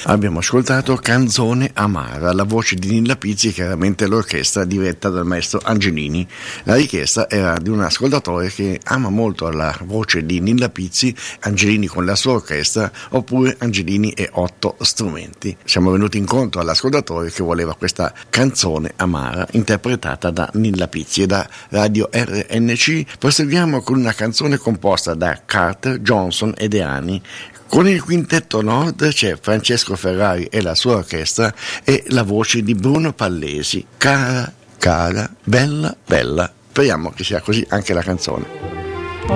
Abbiamo ascoltato Canzone Amara, la voce di Nilla Pizzi, chiaramente l'orchestra diretta dal maestro Angelini. La richiesta era di un ascoltatore che ama molto la voce di Nilla Pizzi, Angelini con la sua orchestra, oppure Angelini e 8 strumenti. Siamo venuti incontro all'ascoltatore che voleva questa Canzone Amara interpretata da Nilla Pizzi, e da Radio RNC proseguiamo con una canzone composta da Carter, Johnson e Deani. Con il quintetto Nord c'è Francesco Ferrari e la sua orchestra e la voce di Bruno Pallesi. Cara, cara, bella, bella. Speriamo che sia così anche la canzone.